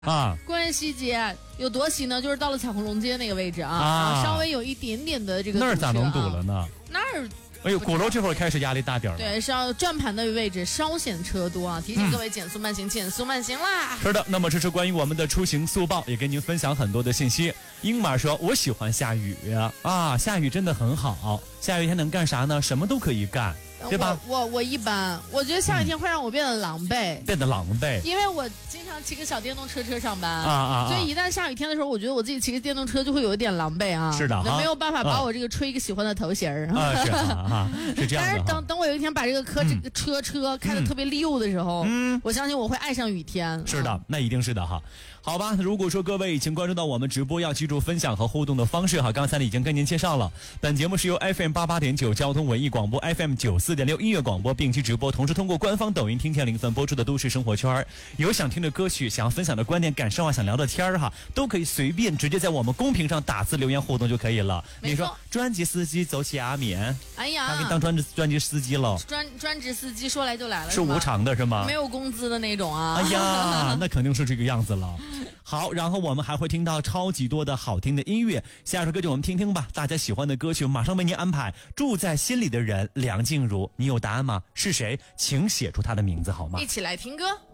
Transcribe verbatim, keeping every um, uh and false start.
啊， 工人西街有多西呢？就是到了彩虹龙街那个位置啊， 啊然后稍微有一点点的这个那儿咋能堵啊了呢？ 那儿。 哎呦，鼓楼这会儿开始压力大点了。 对，是要转盘的位置稍显车多啊，提醒各位减速慢行，减速慢行啦。 是的，那么这是关于我们的出行速报，也跟您分享很多的信息。英马说：“我喜欢下雨啊，下雨真的很好，下雨天能干啥呢？什么都可以干。”对吧？ 我我我一般，我觉得下雨天会让我变得狼狈， 变得狼狈， 因为我经常骑个小电动车车上班啊啊， 所以一旦下雨天的时候，我觉得我自己骑个电动车就会有一点狼狈啊。 是的， 没有办法把我这个吹一个喜欢的头型儿啊，是啊，是这样的。 但是等等我有一天把这个车这个车车开的特别溜的时候，嗯，我相信我会爱上雨天。 是的，那一定是的哈。好吧，如果说各位已经关注到我们直播，要记住分享和互动的方式哈。刚才已经跟您介绍了，本节目是由 F M 八八点九交通文艺广播 F M 九四点六音乐广播并机直播，同时通过官方抖音听见零分播出的都市生活圈。有想听的歌曲，想要分享的观点感受啊，想聊的天儿哈，都可以随便直接在我们公屏上打字留言互动就可以了。你说专辑司机走起阿棉， 哎呀， 他给你当专职专辑司机了， 专专职司机说来就来了， 是无偿的是吗？ 没有工资的那种啊。 哎呀，那肯定是这个样子了。好，然后我们还会听到超级多的好听的音乐，下首歌就我们听听吧，大家喜欢的歌曲马上为您安排。住在心里的人，梁静茹，你有答案吗？是谁？请写出她的名字好吗？ 一起来听歌。